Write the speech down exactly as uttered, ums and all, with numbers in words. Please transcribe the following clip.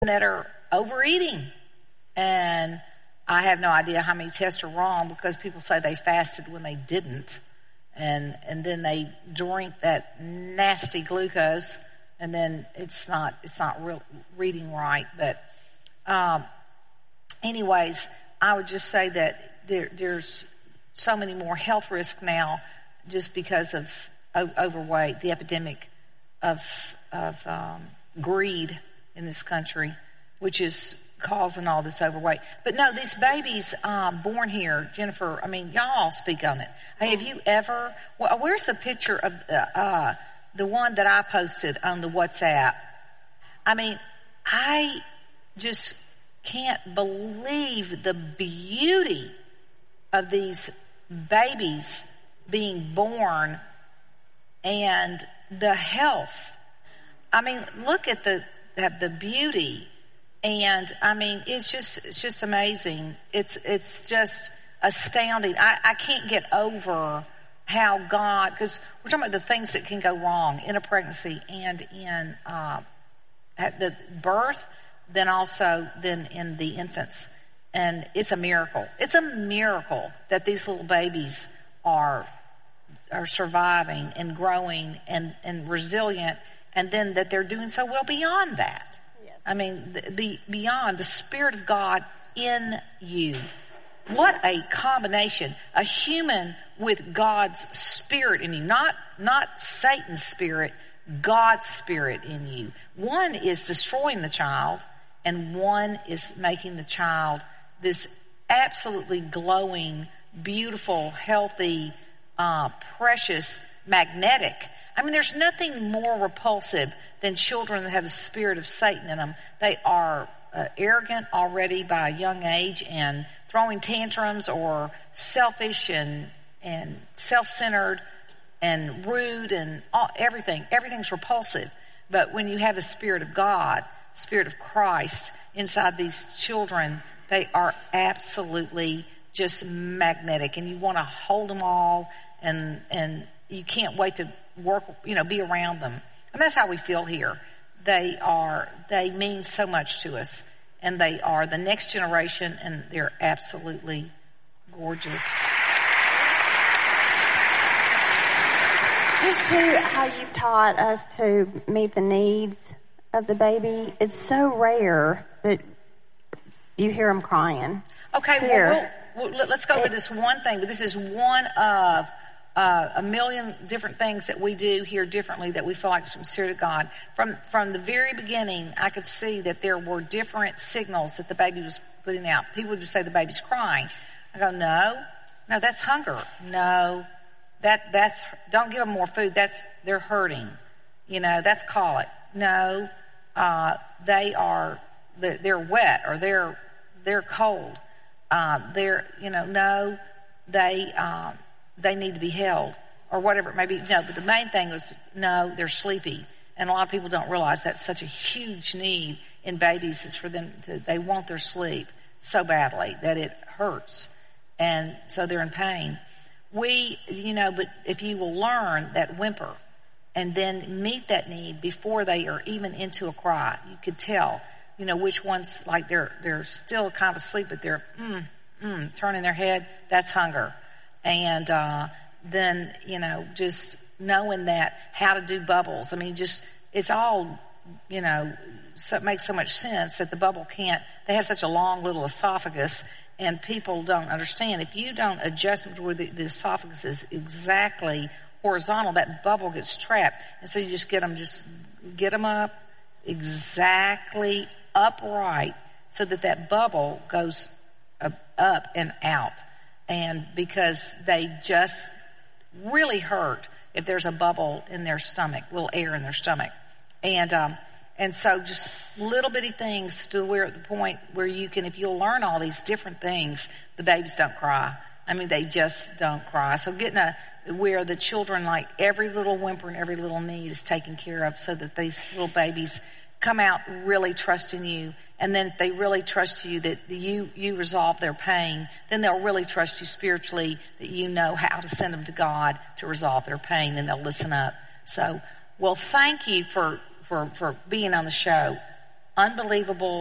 that are overeating. And I have no idea how many tests are wrong because people say they fasted when they didn't. And and then they drink that nasty glucose, and then it's not it's not real, reading right. But um, anyways, I would just say that there, there's so many more health risks now just because of o- overweight, the epidemic of of um, greed in this country, which is causing all this overweight. But no, these babies um, born here, Jennifer, I mean, y'all speak on it. Hey, have you ever, well, where's the picture of uh, uh, the one that I posted on the WhatsApp? I mean, I just can't believe the beauty of these babies being born and the health. I mean, look at the the beauty. And I mean, it's just, it's just amazing. It's, it's just astounding. I, I can't get over how God, because we're talking about the things that can go wrong in a pregnancy and in, uh, at the birth, then also then in the infants. And it's a miracle. It's a miracle that these little babies are, are surviving and growing and, and resilient. And then that they're doing so well beyond that. I mean, be, beyond the Spirit of God in you. What a combination. A human with God's Spirit in you. Not, not Satan's Spirit, God's Spirit in you. One is destroying the child, and one is making the child this absolutely glowing, beautiful, healthy, uh, precious, magnetic. I mean, there's nothing more repulsive than children that have the spirit of Satan in them. They are uh, arrogant already by a young age and throwing tantrums or selfish and and self-centered and rude and all, everything. Everything's repulsive. But when you have the Spirit of God, Spirit of Christ inside these children, they are absolutely just magnetic. And you want to hold them all, and and you can't wait to work, you know, be around them. And that's how we feel here. They are, they mean so much to us. And they are the next generation, and they're absolutely gorgeous. Just to how you've taught us to meet the needs of the baby, it's so rare that you hear them crying. Okay, well, we'll, we'll, let's go over this one thing. But this is one of Uh, a million different things that we do here differently that we feel like is from the Spirit of God. From from the very beginning, I could see that there were different signals that the baby was putting out. People would just say the baby's crying. I go, no, no, that's hunger. No, that that's don't give them more food. That's they're hurting. You know, that's colic. No, uh, they are they're, they're wet or they're they're cold. Uh, they're you know no, they. Um, they need to be held or whatever it may be. No, but the main thing was, no, they're sleepy. And a lot of people don't realize that's such a huge need in babies is for them to, they want their sleep so badly that it hurts. And so they're in pain. We, you know, but if you will learn that whimper and then meet that need before they are even into a cry, you could tell, you know, which ones, like they're, they're still kind of asleep, but they're, mm, mm, turning their head, that's hunger. And uh, then, you know, just knowing that, how to do bubbles. I mean, just, it's all, you know, so it makes so much sense that the bubble can't, they have such a long little esophagus, and people don't understand. If you don't adjust them to where the, the esophagus is exactly horizontal, that bubble gets trapped. And so you just get them, just get them up exactly upright so that that bubble goes up, up and out. And because they just really hurt if there's a bubble in their stomach, little air in their stomach. And um, and so just little bitty things to where at the point where you can, if you'll learn all these different things, the babies don't cry. I mean, they just don't cry. So getting a, where the children, like every little whimper and every little need is taken care of so that these little babies come out really trusting you. And then if they really trust you, that you, you resolve their pain, then they'll really trust you spiritually, that you know how to send them to God to resolve their pain, and they'll listen up. So, well, thank you for, for, for being on the show. unbelievable